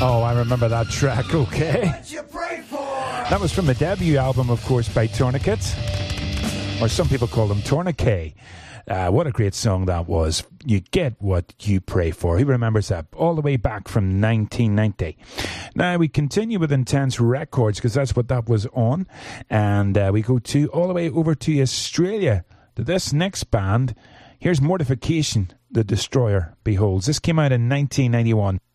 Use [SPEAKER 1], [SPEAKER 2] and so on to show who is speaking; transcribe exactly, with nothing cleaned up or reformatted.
[SPEAKER 1] Oh, I remember that track, okay. That was from the debut album, of course, by Tourniquet. Or some people call them Tourniquet. Uh, what a great song that was. You get what you pray for. Who remembers that? All the way back from nineteen ninety. Now, we continue with Intense Records, because that's what that was on. And uh, we go to all the way over to Australia, to this next band. Here's Mortification, The Destroyer Beholds. This came out in nineteen ninety-one.